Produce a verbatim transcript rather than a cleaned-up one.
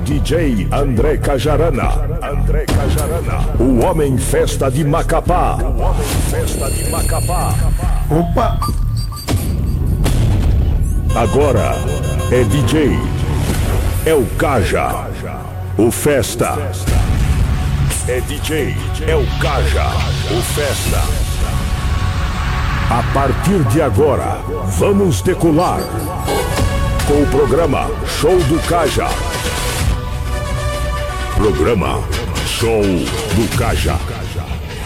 D J André Cajarana. André Cajarana. O Homem Festa de Macapá. O Homem Festa de Macapá. Opa! Agora é D J. É o Caja. O Festa. É D J. É o Caja. O Festa. A partir de agora, vamos decolar com o programa Show do Caja. Programa Show do Caja.